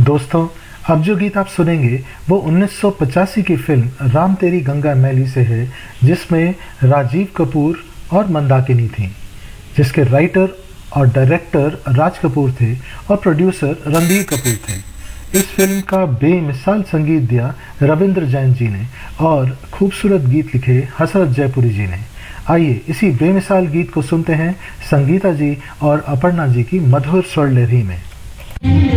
दोस्तों, अब जो गीत आप सुनेंगे वो 1985 की फिल्म राम तेरी गंगा मैली से है, जिसमें राजीव कपूर और मंदाकिनी थी, जिसके राइटर और डायरेक्टर राज कपूर थे और प्रोड्यूसर रणबीर कपूर थे। इस फिल्म का बेमिसाल संगीत दिया रविंद्र जैन जी ने और खूबसूरत गीत लिखे हसरत जयपुरी जी ने। आइए इसी बेमिसाल गीत को सुनते हैं संगीता जी और अपर्णा जी की मधुर स्वर लहरी में।